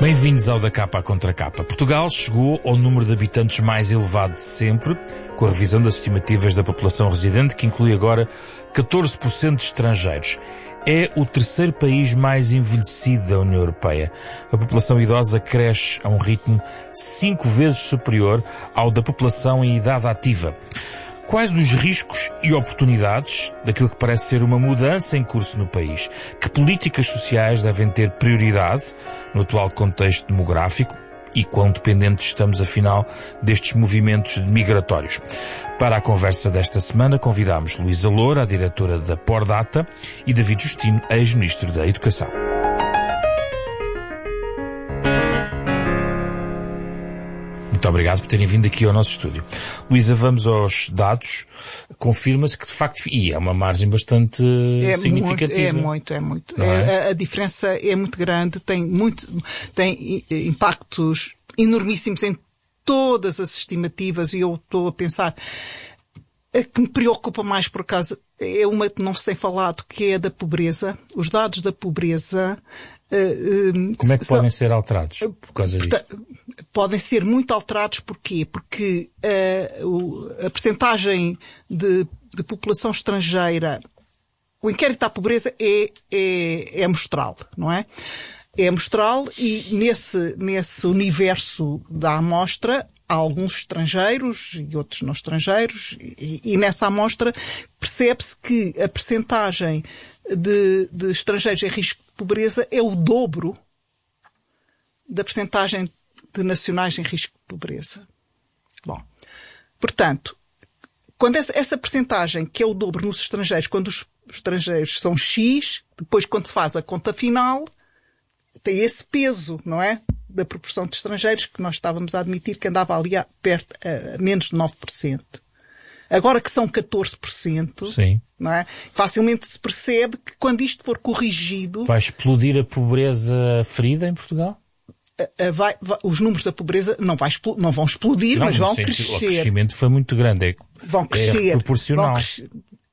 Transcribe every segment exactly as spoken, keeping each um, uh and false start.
Bem-vindos ao Da Capa à Contra Capa. Portugal chegou ao número de habitantes mais elevado de sempre, com a revisão das estimativas da população residente, que inclui agora catorze por cento de estrangeiros. É o terceiro país mais envelhecido da União Europeia. A população idosa cresce a um ritmo cinco vezes superior ao da população em idade ativa. Quais os riscos e oportunidades daquilo que parece ser uma mudança em curso no país? Que políticas sociais devem ter prioridade no atual contexto demográfico? E quão dependentes estamos, afinal, destes movimentos migratórios? Para a conversa desta semana, convidámos Luísa Loura, a diretora da Pordata, e David Justino, ex-ministro da Educação. Muito obrigado por terem vindo aqui ao nosso estúdio. Luísa, vamos aos dados. Confirma-se que, de facto, e é uma margem bastante é significativa. Muito, é muito, é muito. É? É, a, a diferença é muito grande, tem, muito, tem impactos enormíssimos em todas as estimativas, e eu estou a pensar, a que me preocupa mais, por acaso, é uma que não se tem falado, que é a da pobreza. Os dados da pobreza... Como é que podem ser alterados por causa disso? Podem ser muito alterados, porquê? Porque uh, o, a percentagem de, de população estrangeira, o inquérito à pobreza é, é, é amostral, não é? É amostral, e nesse, nesse universo da amostra há alguns estrangeiros e outros não estrangeiros, e, e nessa amostra percebe-se que a percentagem de, de estrangeiros em risco de pobreza é o dobro da percentagem de nacionais em risco de pobreza. Bom, portanto, quando essa, essa percentagem, que é o dobro nos estrangeiros, quando os estrangeiros são X, depois quando se faz a conta final, tem esse peso, não é? Da proporção de estrangeiros que nós estávamos a admitir que andava ali a, perto, a menos de nove por cento. Agora que são catorze por cento, sim, não é? Facilmente se percebe que quando isto for corrigido... Vai explodir a pobreza ferida em Portugal? A, a, vai, vai, os números da pobreza não, vai, não vão explodir, não, mas vão crescer. O crescimento foi muito grande. É, vão crescer. É proporcional. Vão crescer,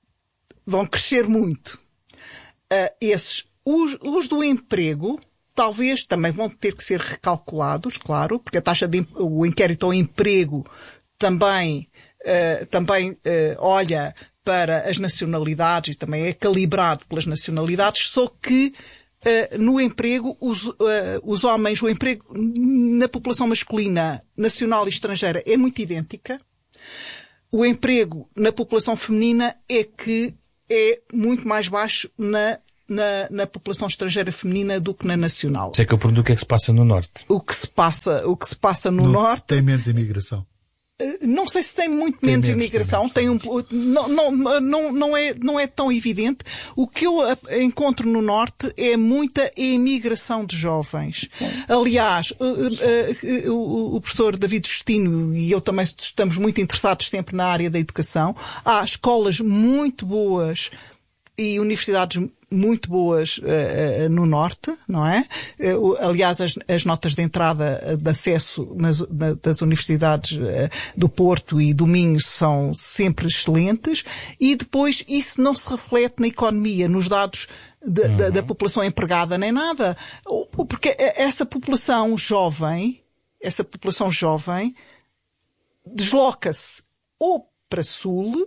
vão crescer muito. Uh, esses, os, os do emprego... Talvez também vão ter que ser recalculados, claro, porque a taxa de o inquérito ao emprego também, uh, também uh, olha para as nacionalidades e também é calibrado pelas nacionalidades, só que uh, no emprego, os, uh, os homens, o emprego na população masculina, nacional e estrangeira é muito idêntica. O emprego na população feminina é que é muito mais baixo na Na, na população estrangeira feminina do que na nacional. Sei que eu pergunto o que é que se passa no Norte. O que se passa, o que se passa no não, Norte... Tem menos imigração. Não sei se tem muito tem menos, menos imigração. Tem menos, tem um, não, não, não, não, é, não é tão evidente. O que eu encontro no Norte é muita imigração de jovens. Aliás, o, o, o professor David Justino e eu também estamos muito interessados sempre na área da educação. Há escolas muito boas e universidades muito boas uh, uh, no Norte, não é? Uh, aliás, as, as notas de entrada de acesso nas, na, das universidades uh, do Porto e do Minho são sempre excelentes, e depois isso não se reflete na economia, nos dados de, uhum. da, da população empregada, nem nada. Porque essa população jovem, essa população jovem desloca-se ou para Sul,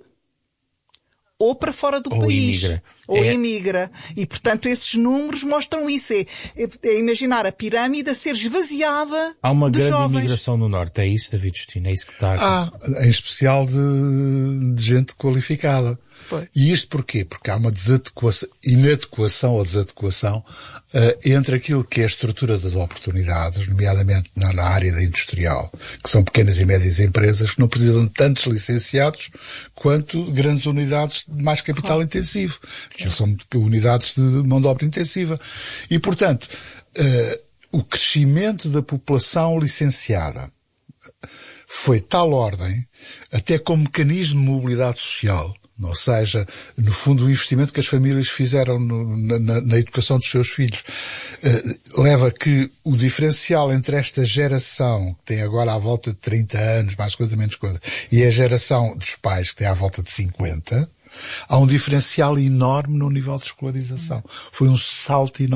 ou para fora do ou país. Imigra. Ou é... imigra. E, portanto, esses números mostram isso. É, é, é imaginar a pirâmide a ser esvaziada. Há uma de grande jovens. imigração no Norte. É isso, David Justino? É isso que está a acontecer? Ah, em especial de, de gente qualificada. Foi. E isto porquê? Porque há uma desadequação, inadequação ou desadequação uh, entre aquilo que é a estrutura das oportunidades, nomeadamente na, na área da industrial, que são pequenas e médias empresas que não precisam de tantos licenciados quanto grandes unidades de mais capital claro. intensivo, que são unidades de mão de obra intensiva. E, portanto, uh, o crescimento da população licenciada foi tal ordem, até como mecanismo de mobilidade social, ou seja, no fundo o investimento que as famílias fizeram no, na, na educação dos seus filhos, eh, leva que o diferencial entre esta geração, que tem agora à volta de trinta anos, mais coisa, menos coisa, e a geração dos pais, que tem à volta de cinquenta, há um diferencial enorme no nível de escolarização. Foi um salto enorme.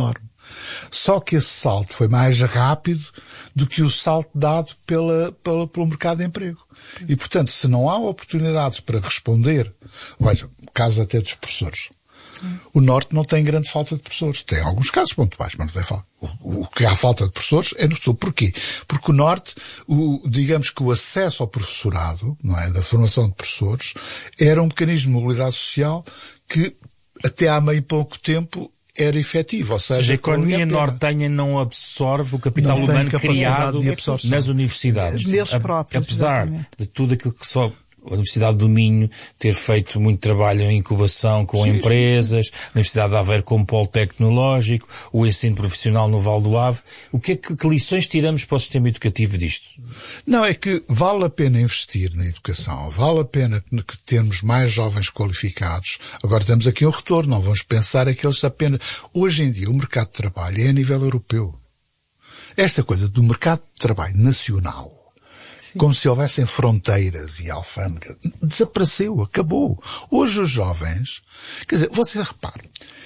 Só que esse salto foi mais rápido do que o salto dado pela, pela, pelo mercado de emprego. E, portanto, se não há oportunidades para responder, veja, caso até dos professores. O Norte não tem grande falta de professores. Tem alguns casos pontuais, mas não tem falta. O, o que há falta de professores é no Sul. Porquê? Porque o Norte, o, digamos que o acesso ao professorado, não é, da formação de professores, era um mecanismo de mobilidade social que até há meio pouco tempo era efetivo. Ou seja, ou seja a economia nortenha não absorve o capital humano criado nas universidades. Neles próprios. Apesar exatamente. de tudo aquilo que só a Universidade do Minho ter feito muito trabalho em incubação com sim, empresas, sim. A Universidade de Aveiro como polo tecnológico, o ensino profissional no Val do Ave. O que é que, que lições tiramos para o sistema educativo disto? Não, é que vale a pena investir na educação, vale a pena que termos mais jovens qualificados. Agora temos aqui um retorno, não vamos pensar aqueles apenas... Hoje em dia o mercado de trabalho é a nível europeu. Esta coisa do mercado de trabalho nacional, sim. Como se houvessem fronteiras e alfândegas, desapareceu, acabou. Hoje os jovens, quer dizer, você repare,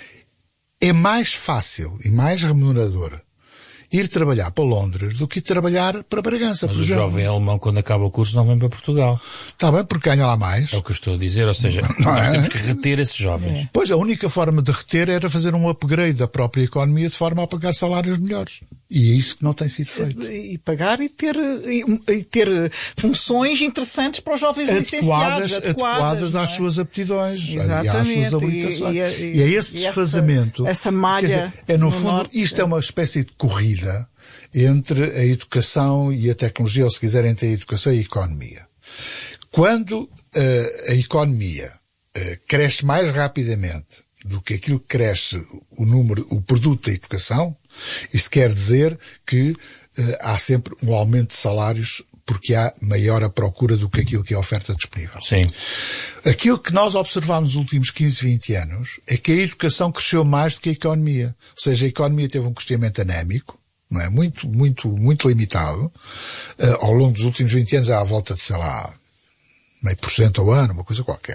é mais fácil e mais remunerador ir trabalhar para Londres do que ir trabalhar para Bragança. Mas o jovem alemão, quando acaba o curso, não vem para Portugal. Está bem, porque ganha lá mais. É o que eu estou a dizer, ou seja, nós é? temos que reter esses jovens. É. Pois, a única forma de reter era fazer um upgrade da própria economia de forma a pagar salários melhores. E é isso que não tem sido feito. E, e pagar e ter, e, e ter funções interessantes para os jovens adequadas, licenciados. Adequadas, adequadas às é? suas aptidões. Exatamente. E às suas habilitações. E, e, e é esse desfazamento. Essa, essa malha. Dizer, é no, no fundo, norte, isto é uma espécie de corrida entre a educação e a tecnologia, ou se quiserem, entre a educação e a economia. Quando uh, a economia uh, cresce mais rapidamente do que aquilo que cresce o número, o produto da educação, isto quer dizer que uh, há sempre um aumento de salários porque há maior a procura do que aquilo que é a oferta disponível. Sim. Aquilo que nós observamos nos últimos quinze, vinte anos é que a educação cresceu mais do que a economia. Ou seja, a economia teve um crescimento anémico, não é? Muito, muito, muito limitado. Uh, ao longo dos últimos vinte anos há à volta de, sei lá, meio por cento ao ano, uma coisa qualquer.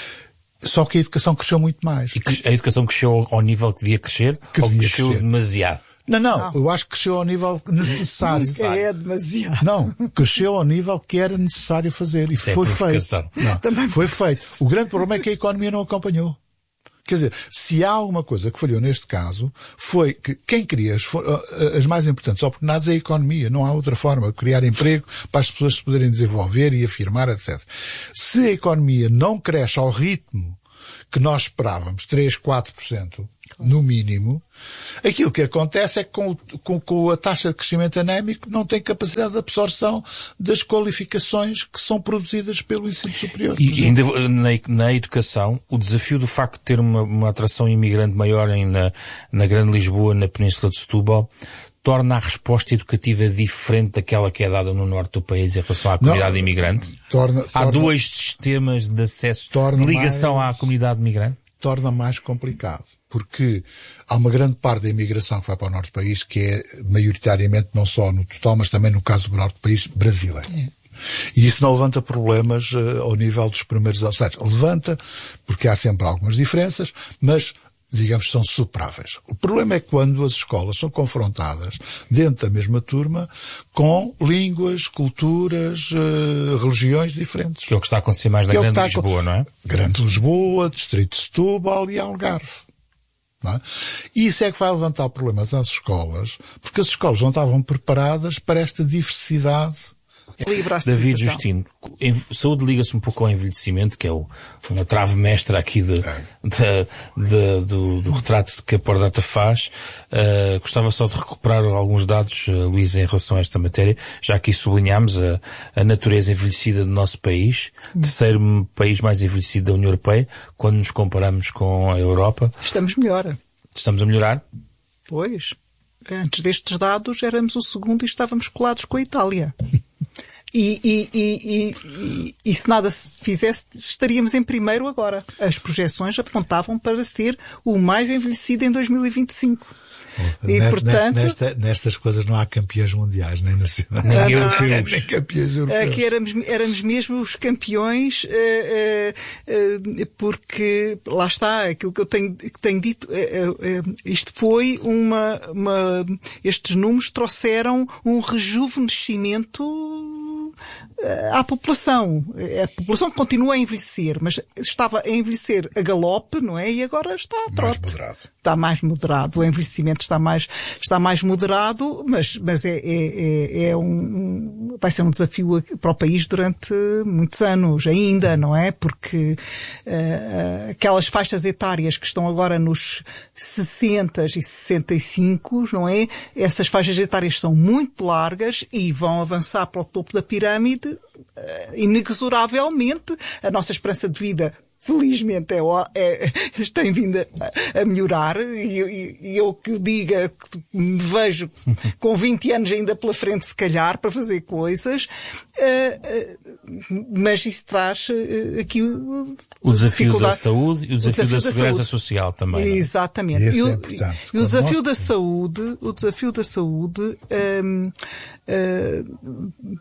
Só que a educação cresceu muito mais. E a educação cresceu ao nível que devia crescer? Que ou devia cresceu crescer. demasiado? Não, não, não, eu acho que cresceu ao nível necessário. Nunca é demasiado. Não, cresceu ao nível que era necessário fazer. E é foi feito. Não, Também foi feito. O grande problema é que a economia não acompanhou. Quer dizer, se há alguma coisa que falhou neste caso, foi que quem cria as, as mais importantes oportunidades é a economia. Não há outra forma de criar emprego para as pessoas se poderem desenvolver e afirmar, etcétera. Se a economia não cresce ao ritmo que nós esperávamos, três, quatro por cento, no mínimo, aquilo que acontece é que com, com, com a taxa de crescimento anémico não tem capacidade de absorção das qualificações que são produzidas pelo ensino superior. E ainda na, na educação, o desafio do facto de ter uma, uma atração imigrante maior em, na, na Grande Lisboa, na Península de Setúbal, torna a resposta educativa diferente daquela que é dada no norte do país em relação à comunidade não, imigrante? Torna, Há torna, dois sistemas de acesso, de ligação mais, à comunidade migrante? Torna mais complicado, porque há uma grande parte da imigração que vai para o norte do país que é maioritariamente, não só no total, mas também no caso do norte do país, brasileiro. É. E isso não levanta problemas uh, ao nível dos primeiros anos. Ou seja, levanta, porque há sempre algumas diferenças, mas digamos, são superáveis. O problema é quando as escolas são confrontadas, dentro da mesma turma, com línguas, culturas, uh, religiões diferentes. Que é o que está a acontecer mais na que Grande é Lisboa, não é? Grande Lisboa, Distrito de Setúbal e Algarve. Não é? E isso é que vai levantar problemas às escolas, porque as escolas não estavam preparadas para esta diversidade. David Justino, saúde liga-se um pouco ao envelhecimento, que é o, uma trave mestra aqui de, de, de, do, do retrato que a Pordata faz. Uh, gostava só de recuperar alguns dados, uh, Luís, em relação a esta matéria. Já aqui sublinhámos a, a natureza envelhecida do nosso país, terceiro país mais envelhecido da União Europeia, quando nos comparamos com a Europa. Estamos melhor. Estamos a melhorar? Pois. Antes destes dados éramos o segundo e estávamos colados com a Itália. E, e, e, e, e se nada se fizesse, estaríamos em primeiro agora. As projeções apontavam para ser o mais envelhecido em dois mil e vinte e cinco. E, nesta, portanto, nesta, nestas coisas não há campeões mundiais, nem nacionais. Nem não, europeus. Nem campeões europeus. Aqui éramos, éramos mesmo os campeões, uh, uh, uh, porque lá está, aquilo que eu tenho, que tenho dito, uh, uh, isto foi uma, uma, estes números trouxeram um rejuvenescimento à população. A população continua a envelhecer, mas estava a envelhecer a galope, não é? E agora está a trote. Mais moderado. Está mais moderado. O envelhecimento está mais, está mais moderado, mas, mas é, é, é um, vai ser um desafio para o país durante muitos anos ainda, não é? Porque uh, aquelas faixas etárias que estão agora nos sessenta e sessenta e cinco, não é? Essas faixas etárias são muito largas e vão avançar para o topo da pirâmide uh, inexoravelmente. A nossa esperança de vida, felizmente, é, é, tem vindo a, a melhorar, e, e, e eu que diga que me vejo com vinte anos ainda pela frente, se calhar, para fazer coisas, uh, uh, mas isso traz uh, aqui o, o desafio da saúde e o desafio, o desafio da, da segurança saúde. social também. Exatamente. E, e, o, é importante, e o desafio nós... da saúde, o desafio da saúde, um, uh,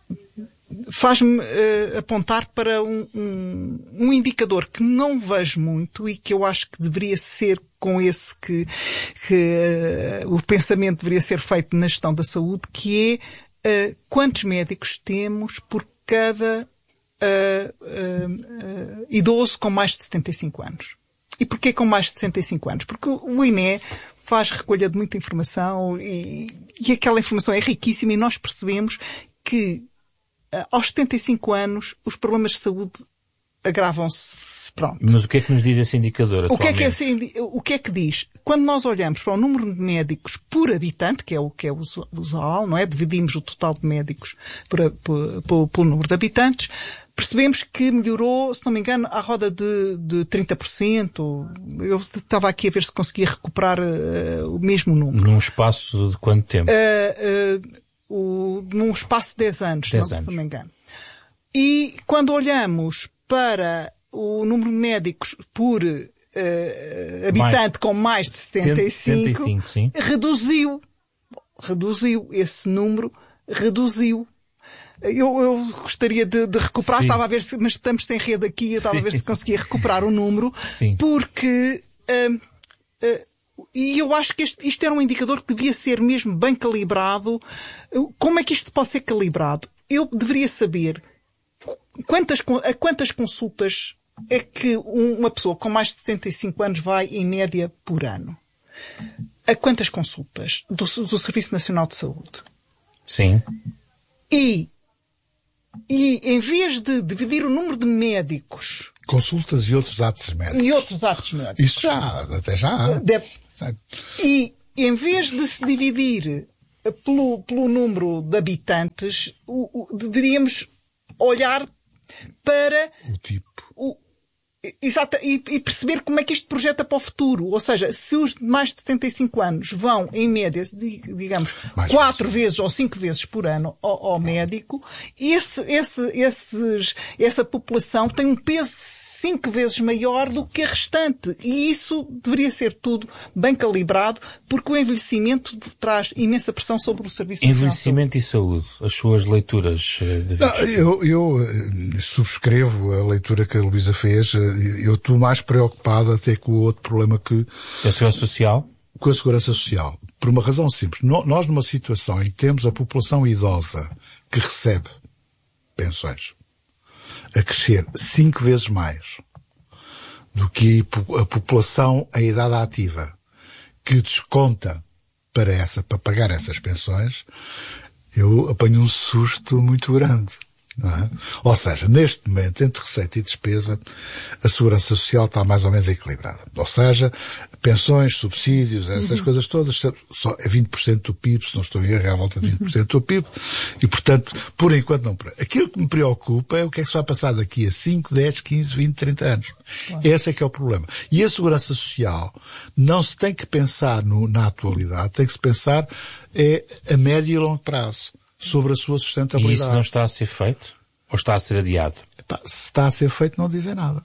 faz-me uh, apontar para um, um, um indicador que não vejo muito e que eu acho que deveria ser com esse que, que uh, o pensamento deveria ser feito na gestão da saúde, que é uh, quantos médicos temos por cada uh, uh, uh, idoso com mais de setenta e cinco anos. E porquê com mais de sessenta e cinco anos? Porque o I N E faz recolha de muita informação e, e aquela informação é riquíssima, e nós percebemos que aos setenta e cinco anos, os problemas de saúde agravam-se. Pronto. Mas o que é que nos diz esse indicador atualmente? O que é que, esse, o que é que diz? Quando nós olhamos para o número de médicos por habitante, que é o que é usual, não é? Dividimos o total de médicos por, por, por, pelo número de habitantes, percebemos que melhorou, se não me engano, à roda de, de trinta por cento. Eu estava aqui a ver se conseguia recuperar uh, o mesmo número. Num espaço de quanto tempo? Uh, uh, O, num espaço de dez anos, dez não, anos. não me engano. E quando olhamos para o número de médicos por uh, habitante mais, com mais de setenta e cinco, setenta e cinco, sim. reduziu. Reduziu. Esse número reduziu. Eu, eu gostaria de, de recuperar, sim. Estava a ver se, mas estamos sem rede aqui, eu estava sim. a ver se conseguia recuperar o número, sim. porque uh, uh, e eu acho que este, isto era um indicador que devia ser mesmo bem calibrado. Como é que isto pode ser calibrado? Eu deveria saber quantas, a quantas consultas é que uma pessoa com mais de setenta e cinco anos vai, em média, por ano. A quantas consultas do, do Serviço Nacional de Saúde? Sim. E, e em vez de dividir o número de médicos... Consultas e outros atos médicos. E outros atos médicos. Isso já, até já há. Deve... E, em vez de se dividir pelo, pelo número de habitantes, o, o, deveríamos olhar para o tipo. O, exato, e, e perceber como é que isto projeta para o futuro. Ou seja, se os de mais de setenta e cinco anos vão, em média, digamos, mais quatro vezes. vezes ou cinco vezes por ano ao, ao médico, esse, esse, esses, essa população tem um peso cinco vezes maior do que a restante. E isso deveria ser tudo bem calibrado, porque o envelhecimento traz imensa pressão sobre o serviço de saúde. Envelhecimento e saúde, as suas leituras, David? Não, eu, eu subscrevo a leitura que a Luísa fez. Eu estou mais preocupado até com o outro problema que... A segurança social? Com a segurança social. Por uma razão simples. Nós, numa situação em que temos a população idosa que recebe pensões a crescer cinco vezes mais do que a população em idade ativa que desconta para, essa, para pagar essas pensões, eu apanho um susto muito grande. Não é? Ou seja, neste momento, entre receita e despesa, a segurança social está mais ou menos equilibrada. Ou seja, pensões, subsídios, essas uhum. coisas todas, só é vinte por cento do P I B, se não estou a errar, à volta de vinte por cento do P I B, e portanto, por enquanto não. Aquilo que me preocupa é o que é que se vai passar daqui a cinco, dez, quinze, vinte, trinta anos. Claro. Esse é que é o problema. E a segurança social não se tem que pensar no, na atualidade, tem que se pensar é, a médio e longo prazo. Sobre a sua sustentabilidade. E isso não está a ser feito? Ou está a ser adiado? Epá, se está a ser feito, não dizem nada.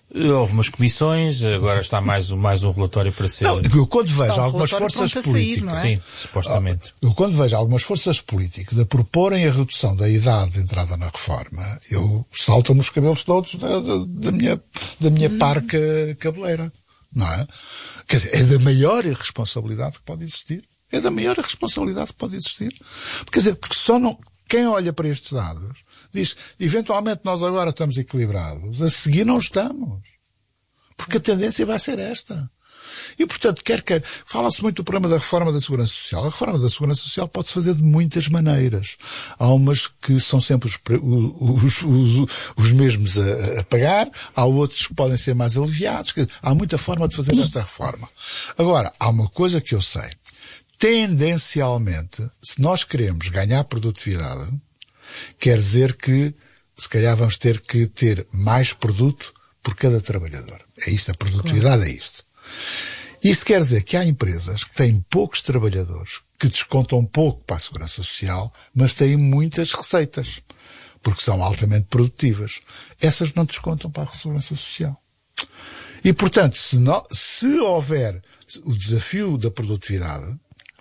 Houve umas comissões, agora está mais, mais um relatório para ser... Não, eu quando vejo Está um algumas forças sair, políticas... não é? Sim, supostamente. Eu quando vejo algumas forças políticas a proporem a redução da idade de entrada na reforma, eu salto-me os cabelos todos da, da, da minha, da minha hum. parca cabeleira. Não é? Quer dizer, é da maior irresponsabilidade que pode existir. É da maior irresponsabilidade que pode existir. Quer dizer, porque só não... Quem olha para estes dados diz, eventualmente nós agora estamos equilibrados, a seguir não estamos. Porque a tendência vai ser esta. E, portanto, quer quer, fala-se muito do problema da reforma da Segurança Social. A reforma da Segurança Social pode-se fazer de muitas maneiras. Há umas que são sempre os, os, os, os mesmos a, a pagar, há outros que podem ser mais aliviados. Há muita forma de fazer esta reforma. Agora, há uma coisa que eu sei. Tendencialmente, se nós queremos ganhar produtividade, quer dizer que, se calhar, vamos ter que ter mais produto por cada trabalhador. É isto, a produtividade é isto. Isso quer dizer que há empresas que têm poucos trabalhadores, que descontam pouco para a Segurança Social, mas têm muitas receitas, porque são altamente produtivas. Essas não descontam para a Segurança Social. E, portanto, se, não, se houver o desafio da produtividade,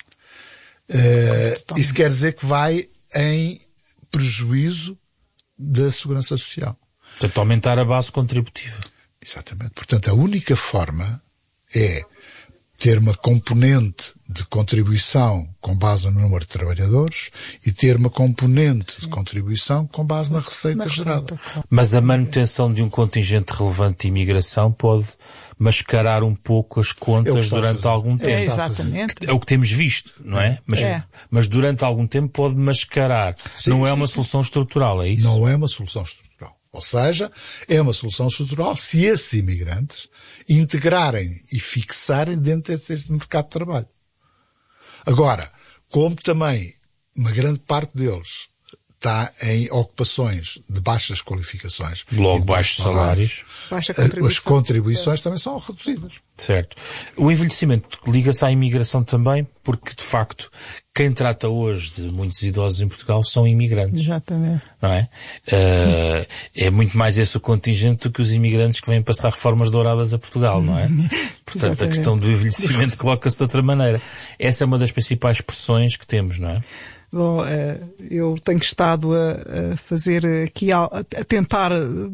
Uh, isso quer dizer que vai em prejuízo da Segurança Social. Portanto, aumentar a base contributiva. Exatamente. Portanto, a única forma é ter uma componente de contribuição com base no número de trabalhadores e ter uma componente de contribuição com base na receita gerada. Mas a manutenção de um contingente relevante de imigração pode mascarar um pouco as contas durante algum tempo. É, exatamente. É o que temos visto, não é? Mas, é. mas durante algum tempo pode mascarar. Sim, não é sim, uma sim. solução estrutural, é isso? Não é uma solução estrutural. Ou seja, é uma solução estrutural se esses imigrantes integrarem e fixarem dentro deste mercado de trabalho. Agora, como também uma grande parte deles está em ocupações de baixas qualificações, logo baixos salários, baixa contribuição. As contribuições também são reduzidas. Certo. O envelhecimento liga-se à imigração também, porque de facto quem trata hoje de muitos idosos em Portugal são imigrantes. Exatamente. Não é? Uh, é muito mais esse o contingente do que os imigrantes que vêm passar reformas douradas a Portugal, não é? Portanto, exatamente. A questão do envelhecimento coloca-se de outra maneira. Essa é uma das principais pressões que temos, não é? Bom, eu tenho estado a fazer aqui, a tentar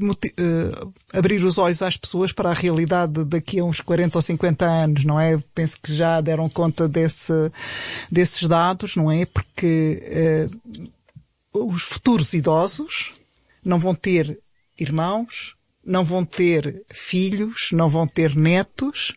abrir os olhos às pessoas para a realidade daqui a uns quarenta ou cinquenta anos, não é? Penso que já deram conta desse, desses dados, não é? Porque uh, os futuros idosos não vão ter irmãos, não vão ter filhos, não vão ter netos.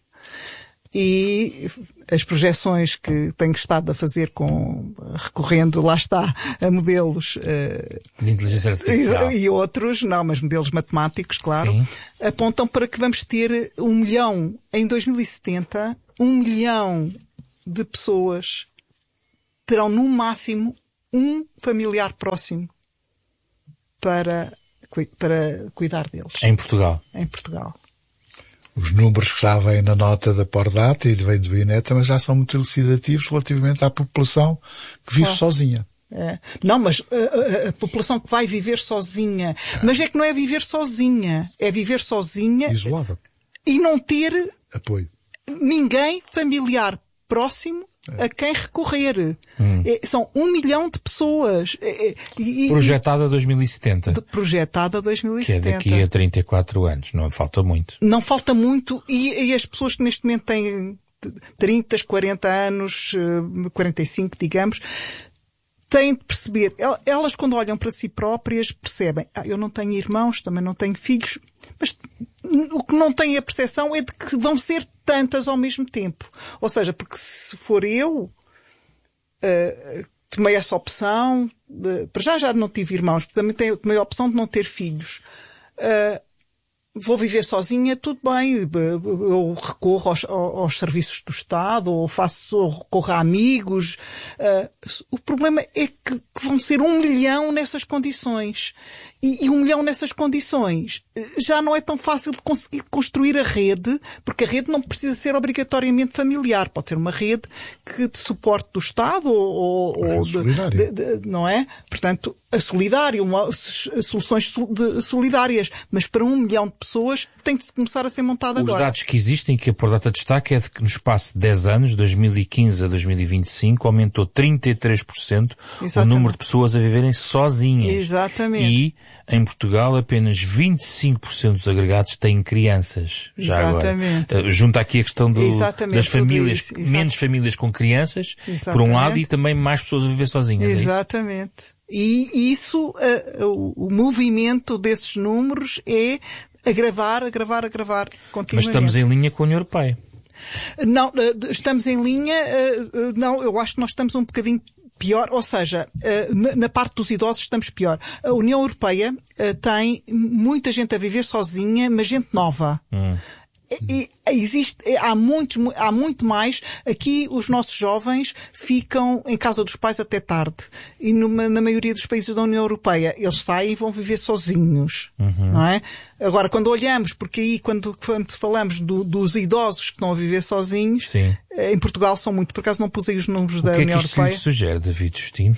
E as projeções que tenho estado a fazer com, recorrendo, lá está, a modelos uh, de inteligência artificial e, e outros, não, mas modelos matemáticos, claro, sim, apontam para que vamos ter um milhão, em dois mil e setenta, um milhão de pessoas terão no máximo um familiar próximo para, para cuidar deles. Em Portugal? Em Portugal. Os números que já vêm na nota da Pordata e vêm do I N E também já são muito elucidativos relativamente à população que vive ah. sozinha. É. Não, mas a, a, a população que vai viver sozinha. É. Mas é que não é viver sozinha. É viver sozinha. Isolada. E não ter apoio. Ninguém familiar próximo é. a quem recorrer. Hum. É, são um milhão de pessoas. É, e, projetada a dois mil e setenta. De, projetada a dois mil e setenta. Que é daqui a trinta e quatro anos. Não falta muito. Não falta muito. E, e as pessoas que neste momento têm trinta, quarenta anos, quarenta e cinco, digamos, têm de perceber. Elas, quando olham para si próprias, percebem, ah, eu não tenho irmãos, também não tenho filhos, mas o que não têm a percepção é de que vão ser tantas ao mesmo tempo. Ou seja, porque se for eu, uh, tomei essa opção, uh, para já já não tive irmãos, também tenho, tomei a opção de não ter filhos. Uh, vou viver sozinha, tudo bem, eu recorro aos, aos serviços do Estado, ou faço, ou recorro a amigos. Uh, o problema é que, que vão ser um milhão nessas condições. E, e um milhão nessas condições já não é tão fácil de conseguir construir a rede, porque a rede não precisa ser obrigatoriamente familiar. Pode ser uma rede que de suporte do Estado ou, ou, ou de, de, de, não é? Portanto, a solidária, uma, soluções de, solidárias. Mas para um milhão de pessoas tem de começar a ser montada Os agora. Os dados que existem, que a Por Data destaca, é de que no espaço de dez anos, dois mil e quinze a dois mil e vinte e cinco, aumentou trinta e três por cento Exatamente. O número de pessoas a viverem sozinhas. Exatamente. E, em Portugal, apenas vinte e cinco por cento dos agregados têm crianças. Já Exatamente. Agora. Uh, junta aqui a questão do, das famílias, menos famílias com crianças, Exatamente. Por um lado, e também mais pessoas a viver sozinhas. Exatamente. É e isso, uh, o, o movimento desses números é agravar, agravar, agravar continuamente. Mas estamos em linha com a União Europeia. Não, uh, estamos em linha, uh, uh, não, eu acho que nós estamos um bocadinho pior, ou seja, uh, na parte dos idosos estamos pior. A União Europeia uh, tem muita gente a viver sozinha, mas gente nova. Hum. E, existe, há muito, há muito mais. Aqui os nossos jovens ficam em casa dos pais até tarde. E numa, na maioria dos países da União Europeia eles saem e vão viver sozinhos. Uhum. Não é? Agora, quando olhamos, porque aí quando, quando falamos do, dos idosos que estão a viver sozinhos, Sim. em Portugal são muito. Por acaso não pus aí os números da União Europeia. O que é que isto Europeia. Lhe sugere, David Justino?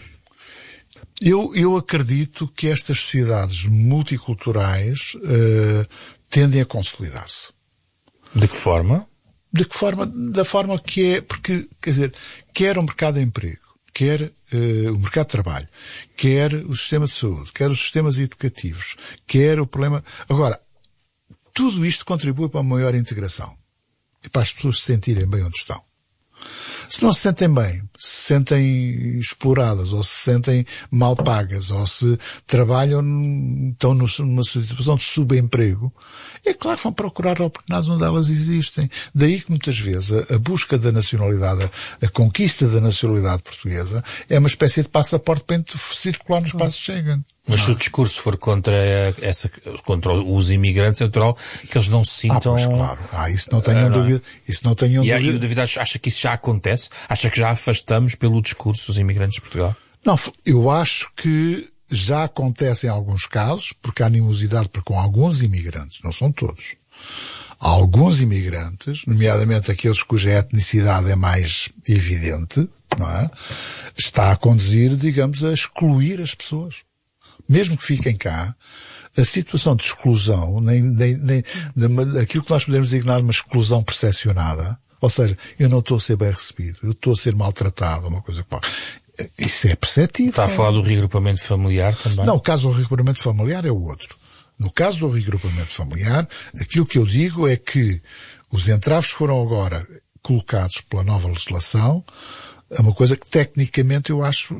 Eu, eu acredito que estas sociedades multiculturais uh, tendem a consolidar-se. De que forma? De que forma? Da forma que é, porque, quer dizer, quer o mercado de emprego, quer uh, o mercado de trabalho, quer o sistema de saúde, quer os sistemas educativos, quer o problema... Agora, tudo isto contribui para uma maior integração e para as pessoas se sentirem bem onde estão. Se não se sentem bem, se sentem exploradas, ou se sentem mal pagas, ou se trabalham, estão numa situação de subemprego, é claro que vão procurar oportunidades onde elas existem. Daí que muitas vezes a, a busca da nacionalidade, a, a conquista da nacionalidade portuguesa, é uma espécie de passaporte para circular no espaço Schengen. Mas se o discurso for contra essa, contra os imigrantes, é natural que eles não se sintam... Ah, pois claro. Ah, isso não tenham uh, dúvida. Isso não tenham e dúvida. E o David acha que isso já acontece? Acha que já afastamos pelo discurso os imigrantes de Portugal? Não, eu acho que já acontece em alguns casos, porque há animosidade para com alguns imigrantes, não são todos. Há alguns imigrantes, nomeadamente aqueles cuja etnicidade é mais evidente, não é? Está a conduzir, digamos, a excluir as pessoas. Mesmo que fiquem cá, a situação de exclusão, nem, nem, nem, de, aquilo que nós podemos designar uma exclusão percepcionada, ou seja, eu não estou a ser bem recebido, eu estou a ser maltratado, uma coisa que... Isso é perceptível. Está a falar do reagrupamento familiar também? Não, o caso do reagrupamento familiar é o outro. No caso do reagrupamento familiar, aquilo que eu digo é que os entraves foram agora colocados pela nova legislação, é uma coisa que tecnicamente eu acho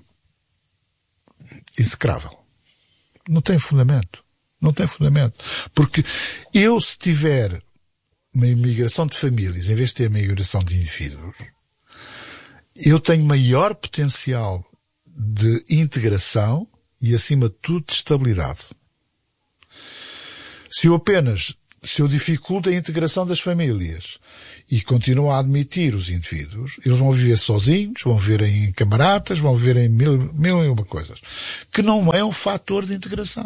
execrável. Não tem fundamento. Não tem fundamento. Porque eu, se tiver uma imigração de famílias, em vez de ter uma imigração de indivíduos, eu tenho maior potencial de integração e, acima de tudo, de estabilidade. Se eu apenas, se eu dificulto a integração das famílias e continuo a admitir os indivíduos, eles vão viver sozinhos, vão viver em camaradas, vão viver em mil, mil e uma coisas, que não é um fator de integração.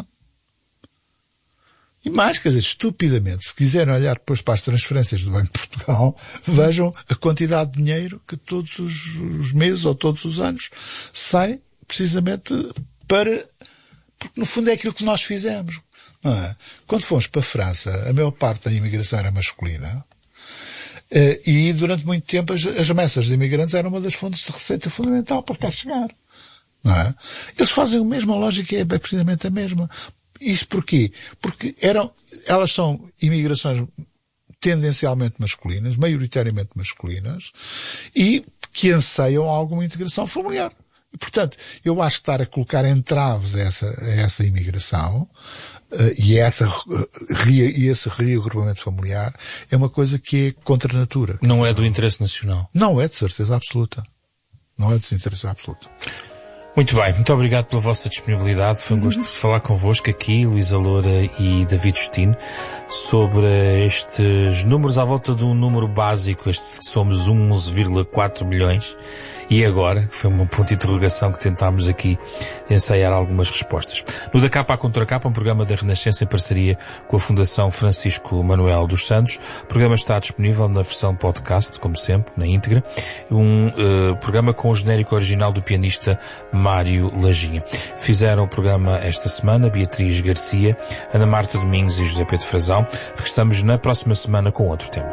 E mais, quer dizer, estupidamente, se quiserem olhar depois para as transferências do Banco de Portugal, vejam a quantidade de dinheiro que todos os, os meses ou todos os anos sai precisamente para... Porque no fundo é aquilo que nós fizemos. Não é? Quando fomos para a França, a maior parte da imigração era masculina, e durante muito tempo as, as remessas de imigrantes eram uma das fontes de receita fundamental para cá chegar. Não é? Eles fazem a mesma lógica, é precisamente a mesma. Isso porquê? Porque eram, elas são imigrações tendencialmente masculinas, maioritariamente masculinas, e que anseiam alguma integração familiar. E, portanto, eu acho que estar a colocar entraves a essa, a essa imigração uh, e, a essa, uh, ria, e esse reagrupamento familiar é uma coisa que é contra a natura. Não é do interesse nacional? Não é de certeza absoluta. Não é de certeza absoluta. Muito bem, muito obrigado pela vossa disponibilidade. Foi um gosto de falar convosco aqui, Luísa Loura e David Justino, sobre estes números à volta de um número básico, este que somos onze vírgula quatro milhões, E agora? Foi um ponto de interrogação que tentámos aqui ensaiar algumas respostas. No Da Capa à Contra Capa, um programa da Renascença em parceria com a Fundação Francisco Manuel dos Santos. O programa está disponível na versão podcast, como sempre, na íntegra. Um uh, programa com o genérico original do pianista Mário Lajinha. Fizeram o programa esta semana Beatriz Garcia, Ana Marta Domingos e José Pedro Frazão. Regressamos na próxima semana com outro tema.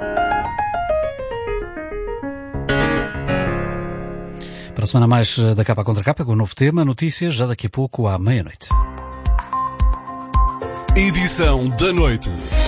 Para a semana mais da Capa à Contra Capa, com um novo tema, notícias já daqui a pouco à meia-noite. Edição da noite.